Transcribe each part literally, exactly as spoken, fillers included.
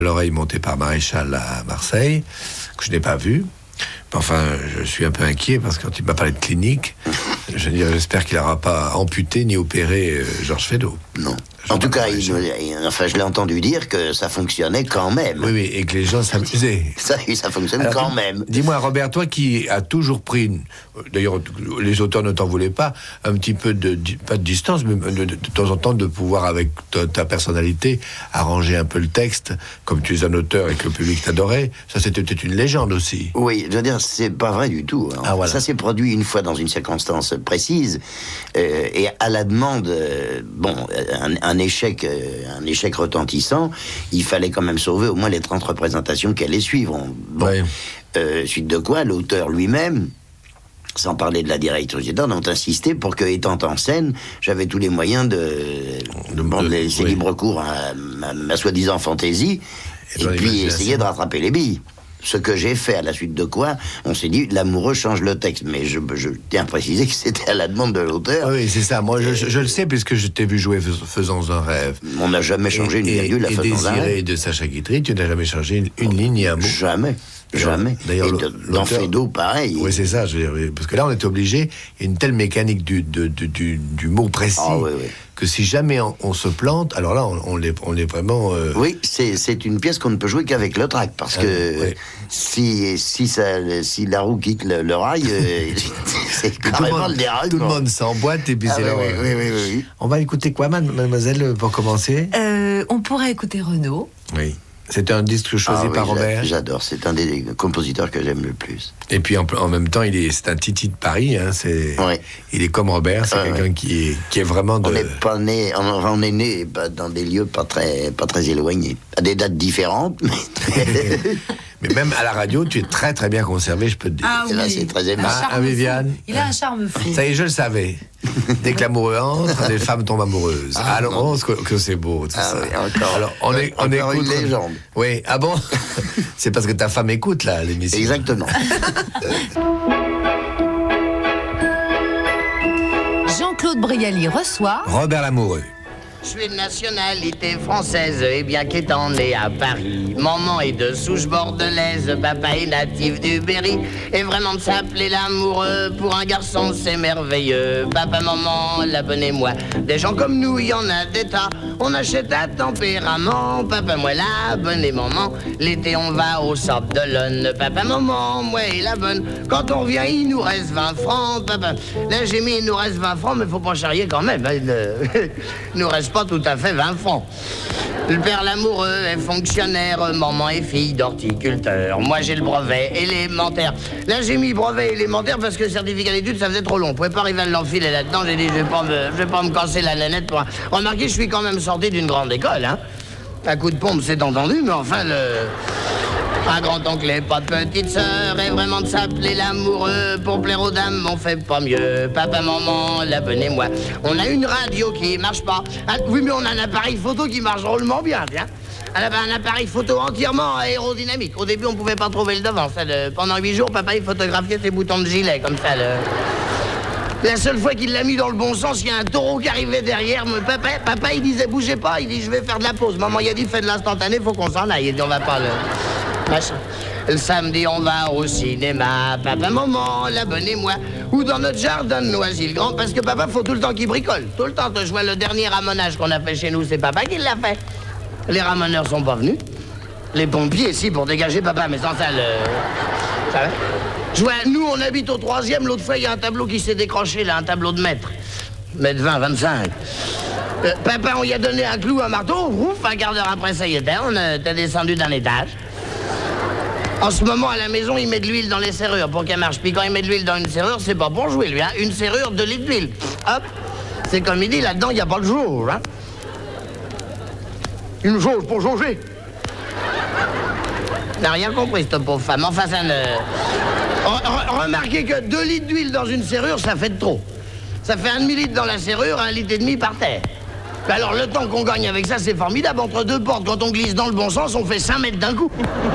L'oreille montée par Maréchal à Marseille, que je n'ai pas vu. Enfin, je suis un peu inquiet parce que quand il m'a parlé de clinique, je veux dire, j'espère qu'il n'aura pas amputé ni opéré euh, Georges Feydeau. Non. En tout cas, il, il, enfin, je l'ai entendu dire que ça fonctionnait quand même. Oui, oui, et que les gens s'amusaient. Ça, ça fonctionne Alors, quand dis, même. Dis-moi, Robert, toi qui as toujours pris, une, d'ailleurs, les auteurs ne t'en voulaient pas, un petit peu de, pas de distance, mais de, de, de temps en temps de pouvoir, avec ta, ta personnalité, arranger un peu le texte, comme tu es un auteur et que le public t'adorait. Ça, c'était peut-être une légende aussi. Oui, je veux dire, c'est pas vrai du tout. Hein. Ah, voilà. Ça s'est produit une fois dans une circonstance précise, euh, et à la demande, euh, bon, un, un échec, euh, un échec retentissant, il fallait quand même sauver au moins les trente représentations qui allaient suivre. Bon, ouais. euh, suite de quoi, l'auteur lui-même, sans parler de la direction générale, ont insisté pour que, étant en scène, j'avais tous les moyens de, de, de laisser oui. libre cours à ma, ma soi-disant fantaisie, et, et puis essayer de rattraper les billes. Ce que j'ai fait, à la suite de quoi, on s'est dit, l'amoureux change le texte. Mais je, je tiens à préciser que c'était à la demande de l'auteur. Oui, c'est ça. Moi, je, je, je le sais, puisque je t'ai vu jouer Faisons un rêve. On n'a jamais changé et, une virgule à Faisons un rêve. Et de Sacha Guitry, tu n'as jamais changé une, une ligne et un mot. Jamais. Jamais. D'ailleurs, et de, dans Feydeau, pareil. Oui, c'est ça. Je veux dire, parce que là, on est obligé. Il y a une telle mécanique du, du, du, du, du mot précis oh, oui, oui. que si jamais on, on se plante, alors là, on, on, est, on est vraiment. Euh... Oui, c'est, c'est une pièce qu'on ne peut jouer qu'avec le track, parce ah, que oui. si, si, ça, si la roue quitte le, le rail, euh, c'est carrément le déraillement. Tout le monde s'emboîte et puis ah, c'est oui, là. Oui, oui, oui, oui. On va écouter quoi, mademoiselle, pour commencer euh, On pourrait écouter Renaud. Oui. C'était un disque choisi ah, par oui, Robert. J'adore, c'est un des compositeurs que j'aime le plus. Et puis en, en même temps, il est, c'est un titi de Paris. Hein, c'est, oui. Il est comme Robert, c'est ah, quelqu'un oui. qui, est, qui est vraiment de. On n'est pas né, on, on est né dans des lieux pas très, pas très éloignés, à des dates différentes. Mais... mais même à la radio, tu es très très bien conservé, je peux te dire. Ah oui. Là, c'est très aimable. Ah, ah, Viviane. Il a un charme fou. Ça y est, je le savais. Dès que l'amoureux entre, les femmes tombent amoureuses. Ah, alors, que, que c'est beau, tout ah, ça. Oui, encore, alors, on est, on encore écoute. Une légende. Oui, ah bon. C'est parce que ta femme écoute, là, l'émission. Exactement. Jean-Claude Brialy reçoit Robert Lamoureux. Je suis de nationalité française et bien qu'étant né à Paris, maman est de souche bordelaise, papa est natif du Berry. Et vraiment de s'appeler l'amoureux pour un garçon c'est merveilleux. Papa, maman, la bonne et moi, des gens comme nous il y en a des tas. On achète à tempérament, papa, moi la bonne et maman. L'été on va au Sable d'Olonne, papa, maman, moi et la bonne. Quand on revient il nous reste vingt francs, papa. Là j'ai mis il nous reste vingt francs mais faut pas charrier quand même. Il nous reste pas tout à fait vingt francs. Le père l'amoureux est fonctionnaire, maman est fille d'horticulteur. Moi j'ai le brevet élémentaire. Là j'ai mis brevet élémentaire parce que le certificat d'études ça faisait trop long. On pouvait pas arriver à l'enfiler là-dedans. J'ai dit je vais pas me, je vais pas me casser la lanette pour... Remarquez, je suis quand même sorti d'une grande école, hein. Un coup de pompe c'est entendu, mais enfin le... Un grand-oncle et pas de petite sœur, et vraiment de s'appeler l'amoureux. Pour plaire aux dames, on fait pas mieux. Papa, maman, la bonne et moi. On a une radio qui marche pas. Ah, oui, mais on a un appareil photo qui marche drôlement bien, tiens. Un appareil photo entièrement aérodynamique. Au début, on pouvait pas trouver le devant. Ça, le... Pendant huit jours, papa, il photographiait ses boutons de gilet, comme ça, le... La seule fois qu'il l'a mis dans le bon sens, il y a un taureau qui arrivait derrière. Mais papa, papa, il disait, bougez pas. Il dit, je vais faire de la pause. Maman, il a dit, fais de l'instantané, faut qu'on s'en aille. Il dit, on va pas le... Machin. Le samedi, on va au cinéma. Papa, maman, la bonne et moi. Ou dans notre jardin de Noisy-le-Grand. Parce que papa, faut tout le temps qu'il bricole. Tout le temps. Je vois le dernier ramonage qu'on a fait chez nous, c'est papa qui l'a fait. Les ramoneurs sont pas venus. Les pompiers, si, pour dégager papa. Mais sans ça, le... Ça va? Je vois, nous, on habite au troisième. L'autre fois, il y a un tableau qui s'est décroché, là. Un tableau de mètre. Mètre vingt, vingt-cinq. Euh, papa, on y a donné un clou, un marteau. Ouf, un quart d'heure après, ça y était. On était descendu d'un étage. En ce moment, à la maison, il met de l'huile dans les serrures pour qu'elle marche. Puis quand il met de l'huile dans une serrure, c'est pas pour jouer, lui, hein. Une serrure, de litres d'huile. Hop. C'est comme il dit, là-dedans, il n'y a pas de jauge, hein. Une jauge pour jauger. N'a rien compris, cette pauvre femme. Enfin, ça ne... Remarquez que deux litres d'huile dans une serrure, ça fait de trop. Ça fait un demi-litre dans la serrure, un litre et demi par terre. Alors, le temps qu'on gagne avec ça, c'est formidable. Entre deux portes, quand on glisse dans le bon sens, on fait cinq mètres d'un coup.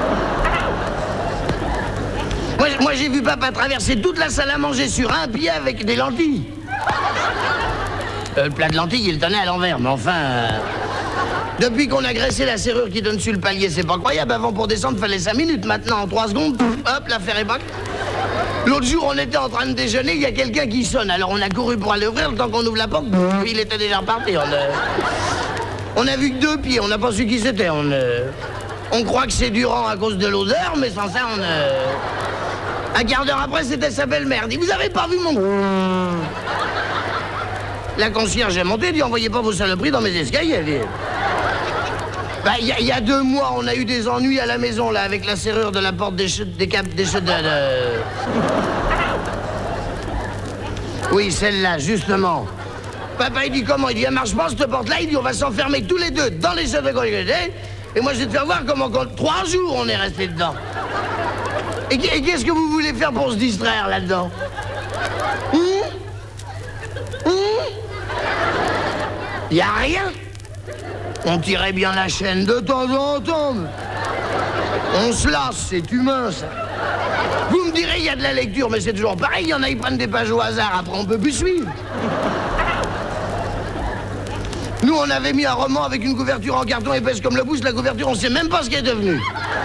Moi, moi j'ai vu papa traverser toute la salle à manger sur un pied avec des lentilles. Euh, le plat de lentilles, il le tenait à l'envers, mais enfin... Euh... Depuis qu'on a graissé la serrure qui donne sur le palier, c'est pas croyable. Avant, pour descendre, fallait cinq minutes. Maintenant, en trois secondes, hop, l'affaire est bouclée. L'autre jour, on était en train de déjeuner, il y a quelqu'un qui sonne. Alors, on a couru pour aller ouvrir, le temps qu'on ouvre la porte, puis il était déjà reparti. On a, on a vu que deux pieds, on n'a pas su qui c'était. On, euh... on croit que c'est Durand à cause de l'odeur, mais sans ça, on... Euh... Un quart d'heure après, c'était sa belle-mère. Dit, vous avez pas vu mon... La concierge est montée, dit, envoyez pas vos saloperies dans mes escaliers. Elle dit... Bah, il y, y a deux mois, on a eu des ennuis à la maison, là, avec la serrure de la porte des chutes, des caps, des chutes de... de... Oui, celle-là, justement. Papa, il dit comment? Il dit, elle marche pas, cette porte-là. Il dit, on va s'enfermer tous les deux dans les chutes de sécurité. Et moi, je vais te faire voir comment, quand trois jours, on est restés dedans. Et, et qu'est-ce que vous voulez faire pour se distraire, là-dedans? Hum? Hum? Y a rien. On tirait bien la chaîne de temps en temps. On se lasse, c'est humain, ça. Vous me direz, il y a de la lecture, mais c'est toujours pareil. Il y en a, ils prennent des pages au hasard, après on peut plus suivre. Nous, on avait mis un roman avec une couverture en carton épaisse comme le pouce. La couverture, on sait même pas ce qu'elle est devenue.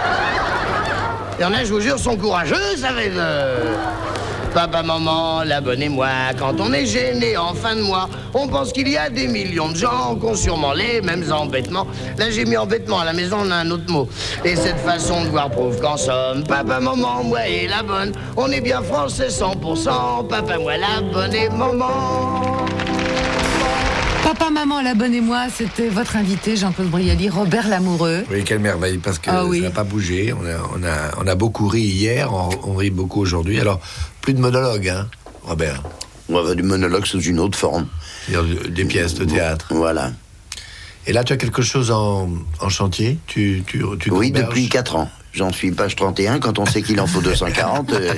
Il y en a, je vous jure, sont courageux, ça fait... Euh... Papa, maman, la bonne et moi, quand on est gêné en fin de mois, on pense qu'il y a des millions de gens qui ont sûrement les mêmes embêtements. Là, j'ai mis embêtement, à la maison, on a un autre mot. Et cette façon de voir prouve qu'en somme, papa, maman, moi et la bonne, on est bien français cent pour cent. Papa, moi, la bonne et maman. Papa, maman, la bonne et moi, c'était votre invité, Jean-Claude Brialy, Robert Lamoureux. Oui, quelle merveille, parce que Ah oui. ça n'a pas bougé. On a, on, a, on a beaucoup ri hier, on, on rit beaucoup aujourd'hui. Alors, plus de monologue, hein, Robert? On va faire du monologue sous une autre forme. C'est-à-dire des pièces de théâtre. Voilà. Et là, tu as quelque chose en, en chantier? Tu, tu, tu Oui, converges depuis quatre ans. J'en suis page trente et un. Quand on sait qu'il en faut deux cent quarante, euh,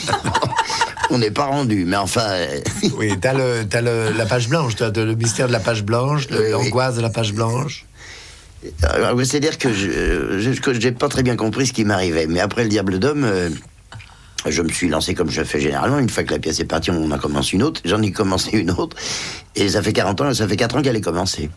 on n'est pas rendu. Mais enfin... euh, Oui, t'as, le, t'as le, la page blanche, t'as le mystère de la page blanche, le- Oui, oui. l'angoisse de la page blanche. alors, c'est-à-dire que je je- que j'ai pas très bien compris ce qui m'arrivait. Mais après le Diable d'Homme, euh, je me suis lancé comme je fais généralement. Une fois que la pièce est partie, on en commence une autre. J'en ai commencé une autre. Et ça fait quarante ans, ça fait quatre ans qu'elle est commencée.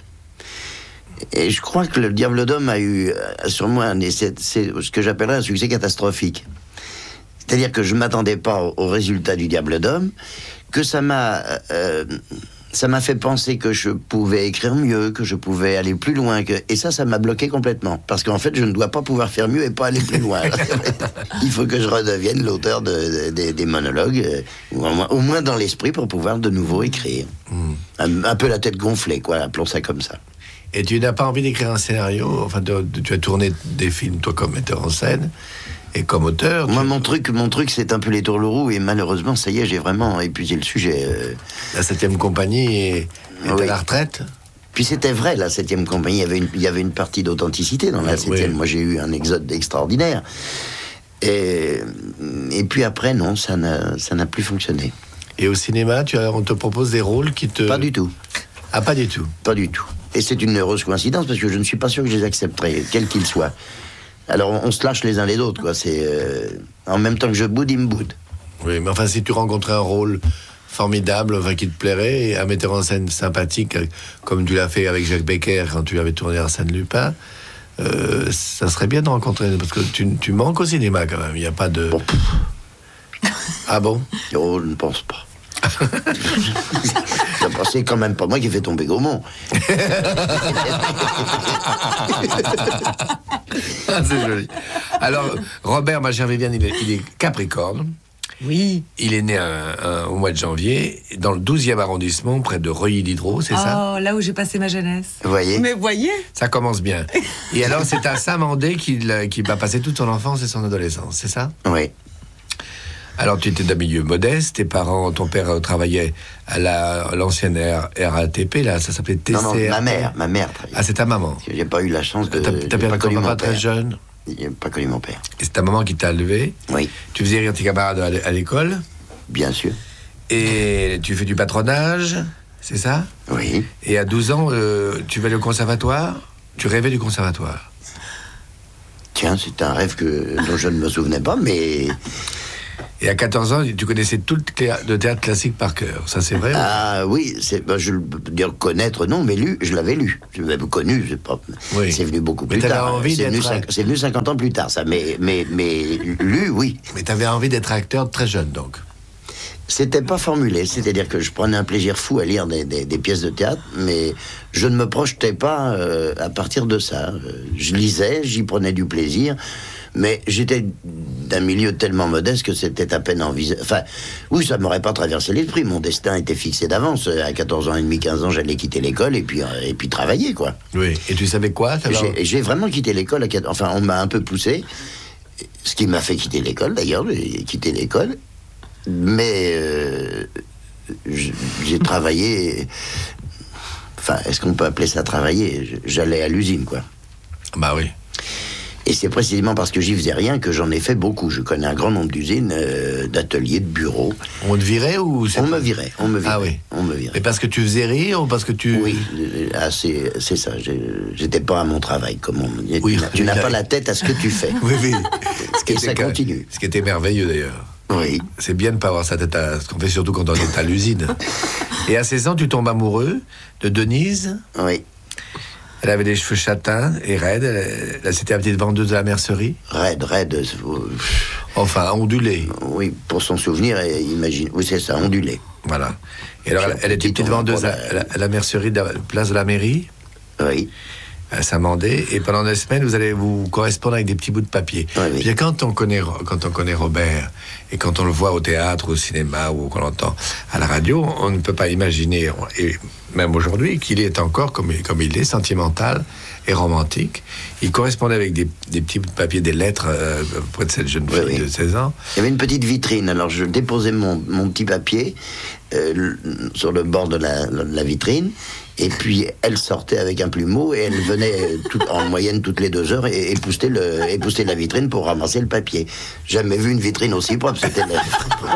Et je crois que le Diable d'Homme a eu euh, sur moi un essai, c'est ce que j'appellerais un succès catastrophique. C'est-à-dire que je m'attendais pas au, au résultat du Diable d'Homme, que ça m'a euh, ça m'a fait penser que je pouvais écrire mieux, que je pouvais aller plus loin, que... et ça, ça m'a bloqué complètement. Parce qu'en fait, je ne dois pas pouvoir faire mieux et pas aller plus loin. Il faut que je redevienne l'auteur de, de, de, des monologues, euh, ou au moins, au moins dans l'esprit, pour pouvoir de nouveau écrire. Mm. Un, un peu la tête gonflée, quoi, appelons ça comme ça. Et tu n'as pas envie d'écrire un scénario? Enfin, de, de, tu as tourné des films, toi, comme metteur en scène et comme auteur. Moi, tu... mon truc, mon truc, c'est un peu les tourleroux, et malheureusement, ça y est, j'ai vraiment épuisé le sujet. Euh... La septième compagnie est, est Oui. à la retraite. Puis c'était vrai, la septième compagnie, il y avait une, il y avait une partie d'authenticité dans la septième. Oui. Moi, j'ai eu un exode extraordinaire. Et, et puis après, non, ça n'a, ça n'a plus fonctionné. Et au cinéma, tu as, on te propose des rôles qui te... Pas du tout. Ah, pas du tout. Pas du tout. Et c'est une heureuse coïncidence, parce que je ne suis pas sûr que je les accepterai, quels qu'ils soient. Alors, on, on se lâche les uns les autres, quoi. C'est... Euh, en même temps que je boude, il me boude. Oui, mais enfin, si tu rencontrais un rôle formidable, enfin, qui te plairait, et un metteur en scène sympathique, comme tu l'as fait avec Jacques Becker quand tu avais tourné Arsène Lupin, euh, ça serait bien de rencontrer, parce que tu, tu manques au cinéma, quand même. Il n'y a pas de... Bon. Ah bon? Oh, je ne pense pas. C'est quand même pas moi qui ai fait tomber Gaumont. Ah, c'est joli. Alors, Robert Machiavellian, il est, il est Capricorne. Oui. Il est né un, un, au mois de janvier, dans le douzième arrondissement, près de Reuilly-Diderot, c'est ça? Oh, là où j'ai passé ma jeunesse. Vous voyez? Mais voyez. Ça commence bien. Et alors, c'est à Saint-Mandé qu'il qu'il va passer toute son enfance et son adolescence, c'est ça? Oui. Alors, tu étais d'un milieu modeste, tes parents, ton père travaillait à la, à l'ancienne R A T P, là, ça s'appelait T C R. Non, non, ma mère, ma mère. Ah, c'est ta maman. Parce que j'ai pas eu la chance de... T'as j'ai t'as perdu ton connu papa mon très père. jeune. J'ai pas connu mon père. Et c'est ta maman qui t'a élevé. Oui, Tu faisais rire tes camarades à l'é- à l'école. bien sûr. Et tu fais du patronage, c'est ça? Oui. Et à douze ans, euh, tu vas au conservatoire. Tu rêvais du conservatoire. Tiens, c'est un rêve que, dont je ne me souvenais pas, mais... Et à quatorze ans, tu connaissais tout le théâtre, le théâtre classique par cœur. Ça, c'est vrai? Ah oui, c'est, ben, je peux dire connaître, non, mais lu, je l'avais lu. Je l'avais connu, c'est, pas, oui. c'est venu beaucoup mais plus tard. Envie c'est, d'être... venu cinq, c'est venu cinquante ans plus tard, ça. Mais, mais, mais lu, oui. Mais tu avais envie d'être acteur très jeune, donc? C'était pas formulé, c'est-à-dire que je prenais un plaisir fou à lire des, des, des pièces de théâtre, mais je ne me projetais pas euh, à partir de ça. Je lisais, j'y prenais du plaisir. Mais j'étais d'un milieu tellement modeste que c'était à peine envisagé. Enfin, oui, ça m'aurait pas traversé l'esprit. Mon destin était fixé d'avance. À quatorze ans et demi, quinze ans, j'allais quitter l'école et puis, et puis travailler, quoi. Oui, et tu savais quoi? J'ai, j'ai vraiment quitté l'école. À quatorze... Enfin, on m'a un peu poussé. Ce qui m'a fait quitter l'école, d'ailleurs. J'ai quitté l'école. Mais euh, j'ai travaillé... Enfin, est-ce qu'on peut appeler ça travailler? J'allais à l'usine, quoi. Bah oui. Et c'est précisément parce que j'y faisais rien que j'en ai fait beaucoup. Je connais un grand nombre d'usines, euh, d'ateliers, de bureaux. On te virait ou c'est On pas... me virait, on me virait. Ah oui. On me virait. Mais parce que tu faisais rire ou parce que tu... Oui, ah, c'est, c'est ça. J'étais pas à mon travail, comme on dit. Oui, tu n'as pas la tête à ce que tu fais. Oui, oui. Ce qui Et ça continue. Ce qui était merveilleux, d'ailleurs. Oui. C'est bien de ne pas avoir sa tête à ce qu'on fait, surtout quand on est à l'usine. Et à seize ans, tu tombes amoureux de Denise. Oui. Elle avait des cheveux châtains et raides. Elle, elle, c'était la petite vendeuse de la mercerie. Raide, raide. Euh, enfin, ondulée. Oui, pour son souvenir, imagine. Oui, c'est ça, ondulée. Voilà. Et alors, elle, elle était petite vendeuse à, à, la, à la mercerie de la place de la mairie. Oui. À Saint-Mandé. Et pendant des semaines, vous allez vous correspondre avec des petits bouts de papier. Oui, oui. Puis quand on connaît, quand on connaît Robert et quand on le voit au théâtre, au cinéma ou qu'on l'entend à la radio, on ne peut pas imaginer, et même aujourd'hui, qu'il est encore comme, comme il est, sentimental et romantique. Il correspondait avec des, des petits bouts de papier, des lettres euh, auprès de cette jeune fille oui, oui. de seize ans. Il y avait une petite vitrine, alors je déposais mon, mon petit papier euh, sur le bord de la, la vitrine. Et puis elle sortait avec un plumeau et elle venait tout, en moyenne toutes les deux heures et époussetait, le, époussetait la vitrine pour ramasser le papier. Jamais vu une vitrine aussi propre. C'était la...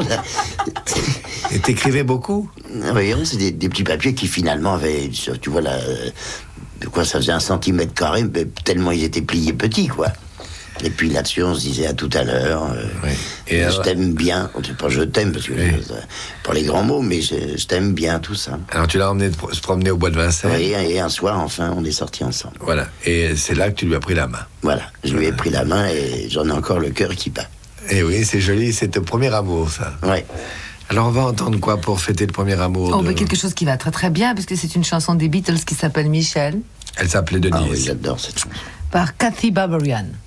Et t'écrivais beaucoup? Oui, c'est des, des petits papiers qui finalement avaient, tu vois, là, de quoi ça faisait un centimètre carré, tellement ils étaient pliés petits, quoi. Et puis là-dessus, on se disait à tout à l'heure, euh, oui. Et je alors... t'aime bien. Pas je t'aime, parce que oui. je, pour les grands mots, mais je, je t'aime bien, tout ça. Alors tu l'as emmené se promener au bois de Vincennes. Oui, et un soir, enfin, on est sortis ensemble. Voilà, et c'est là que tu lui as pris la main. Voilà, je lui ai pris la main et j'en ai encore le cœur qui bat. Et oui, c'est joli, c'est ton premier amour, ça. Oui. Alors on va entendre quoi pour fêter le premier amour? Oh, de... bah, quelque chose qui va très très bien, parce que c'est une chanson des Beatles qui s'appelle Michel. Elle s'appelait Denise. Ah oui, j'adore cette chanson. Par Kathy Barbarian.